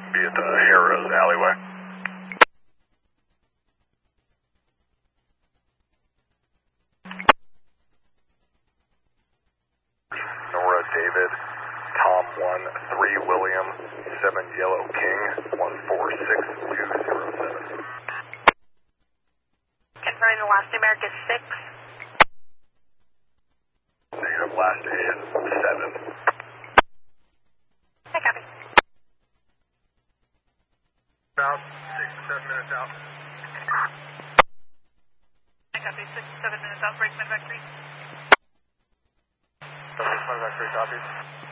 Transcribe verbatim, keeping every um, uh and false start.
Be at the Harrah's alleyway. Nora David, Tom one, three William, seven Yellow King, one four six two zero seven. Confirming the last numeric is six. Negative, last A is seven. I copy. About six to seven minutes out. I copy. Six to seven minutes out. Break Medvac three. Medvac three copies.